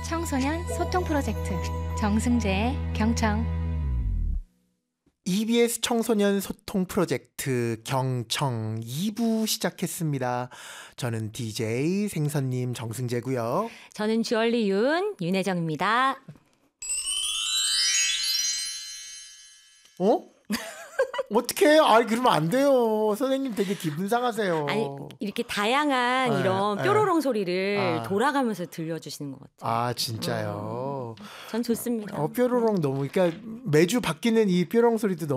청소년 소통 프로젝트 정승재의 경청. EBS 청소년 소통 프로젝트 경청 2부 시작했습니다. 저는 DJ 생선님 정승재고요. 저는 주얼리 윤혜정입니다. 어? 어떡해? 아이, 그러면 안 돼요. 선생님 되게 기분 상하세요. 아니, 이렇게 다양한 이런 뾰로롱 소리를 돌아가면서 들려주시는 것 같아요. 아, 진짜요? 전 좋습니다. 뾰로롱 너무, 그러니까 매주 바뀌는 이 뾰로롱 소리도